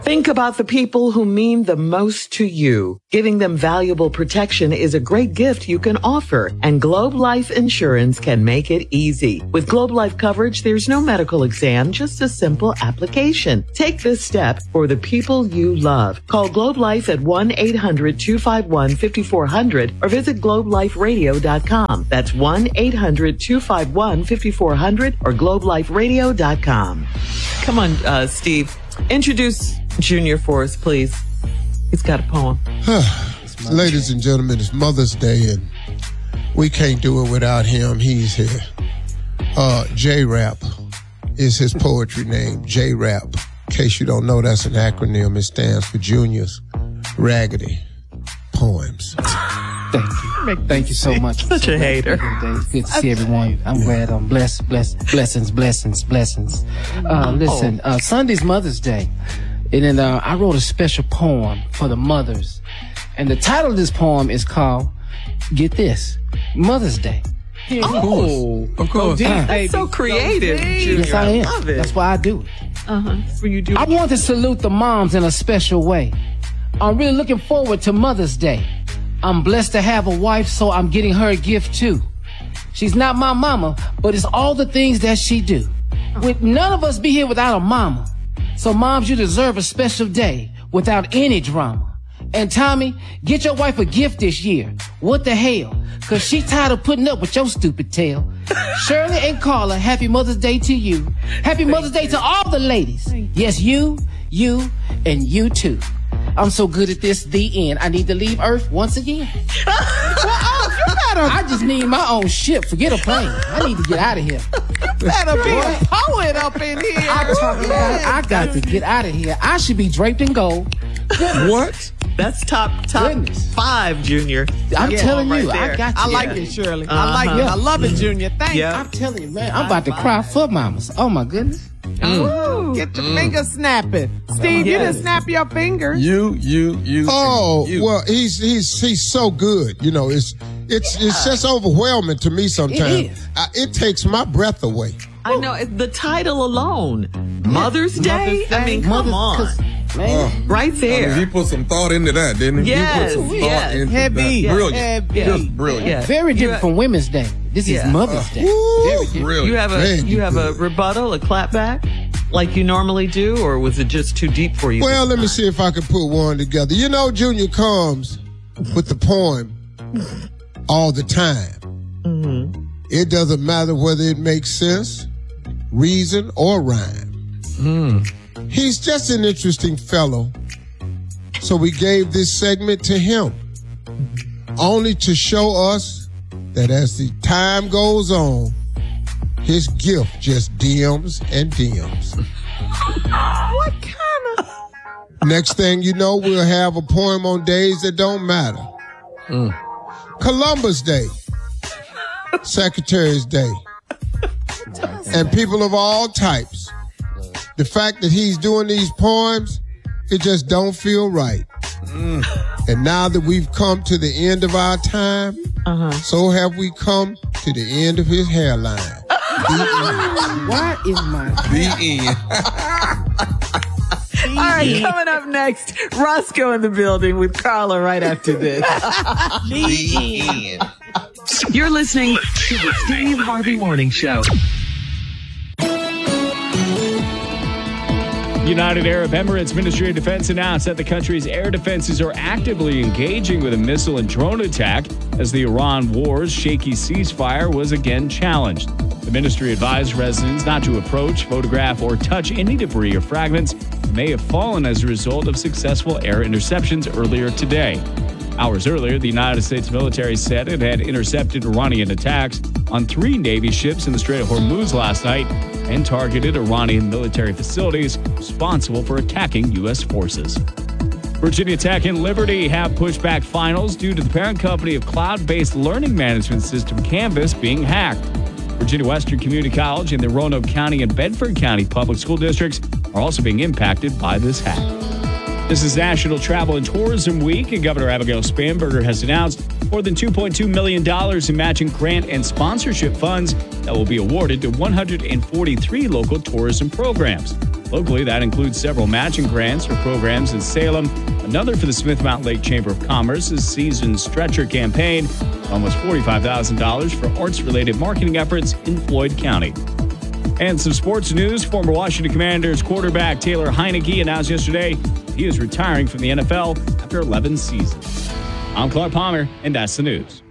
Think about the people who mean the most to you. Giving them valuable protection is a great gift you can offer, and Globe Life Insurance can make it easy. With Globe Life coverage, there's no medical exam, just a simple application. Take this step for the people you love. Call Globe Life at 1-800-251-5400 or visit globeliferadio.com. That's 1-800-251-5400 or globeliferadio.com. Come on, Steve. Introduce Junior for us, please. He's got a poem. Ladies and gentlemen, it's Mother's Day, and we can't do it without him. He's here. J-Rap is his poetry name, J-Rap. In case you don't know, that's an acronym. It stands for Junior's Raggedy Poems. Thank you. Thank you so much. Such a hater. Good to see everyone. I'm glad I'm blessed. Blessings. Listen, Sunday's Mother's Day. And then I wrote a special poem for the mothers. And the title of this poem is called, get this, Mother's Day. Of course. That's so creative, Junior. Yes, I am. Love it. That's why I do it. That's what you do. I want to salute the moms in a special way. I'm really looking forward to Mother's Day. I'm blessed to have a wife, so I'm getting her a gift too. She's not my mama, but it's all the things that she do. Would none of us be here without a mama? So moms, you deserve a special day without any drama. And Tommy, get your wife a gift this year. What the hell? Cause she tired of putting up with your stupid tail. Shirley and Carla, happy Mother's Day to you. Happy Mother's Day to all the ladies. Yes, you, and you too. I'm so good at this, the end. I need to leave Earth once again. I just need my own ship. Forget a plane. I need to get out of here. You better be a poet up in here. I got to get out of here. I should be draped in gold. What? That's top Goodness. 5, Junior. I'm telling you, right I there. got you. I like it, Shirley. I like it. I love it, Junior. Thank you. I'm telling you, man, I'm about to cry for mamas. Oh, my goodness. Get your fingers snapping. Steve, you didn't snap your fingers. You. Well, he's so good. You know, it's just overwhelming to me sometimes. It takes my breath away. I know. The title alone. Mother's Day? I mean, come on. Right there. He put some thought into that, didn't he? Yes, He put some thought into Heavy. that. Brilliant. Heavy. Just brilliant. Yeah. Very different from Women's Day. This is Mother's Day. Very different. Brilliant. You have a rebuttal, a clapback, like you normally do, or was it just too deep for you? Well, let me see if I can put one together. You know, Junior comes with the poem all the time. Mm-hmm. It doesn't matter whether it makes sense, reason, or rhyme. He's just an interesting fellow. So we gave this segment to him, only to show us that as the time goes on, his gift just dims and dims. What kind of... Next thing you know, we'll have a poem on days that don't matter. Columbus Day, Secretary's Day, and people of all types. The fact that he's doing these poems, it just don't feel right. And now that we've come to the end of our time, so have we come to the end of his hairline. Why is my... The end. All right, coming up next, Roscoe in the building with Carla right after this. The end. You're listening to the Steve Harvey Morning Show. United Arab Emirates Ministry of Defense announced that the country's air defenses are actively engaging with a missile and drone attack as the Iran war's shaky ceasefire was again challenged. The ministry advised residents not to approach, photograph, or touch any debris or fragments that may have fallen as a result of successful air interceptions earlier today. Hours earlier, the United States military said it had intercepted Iranian attacks on 3 Navy ships in the Strait of Hormuz last night and targeted Iranian military facilities responsible for attacking U.S. forces. Virginia Tech and Liberty have pushed back finals due to the parent company of cloud-based learning management system Canvas being hacked. Virginia Western Community College and the Roanoke County and Bedford County public school districts are also being impacted by this hack. This is National Travel and Tourism Week, and Governor Abigail Spanberger has announced more than $2.2 million in matching grant and sponsorship funds that will be awarded to 143 local tourism programs. Locally, that includes several matching grants for programs in Salem. Another for the Smith Mountain Lake Chamber of Commerce's Season Stretcher campaign. Almost $45,000 for arts-related marketing efforts in Floyd County. And some sports news. Former Washington Commanders quarterback Taylor Heineke announced yesterday he is retiring from the NFL after 11 seasons. I'm Clark Palmer, and that's the news.